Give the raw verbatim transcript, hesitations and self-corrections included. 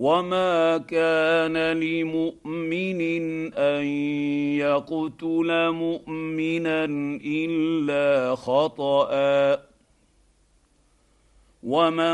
وما كان لمؤمن ان يقتل مؤمنا الا خطأ ومن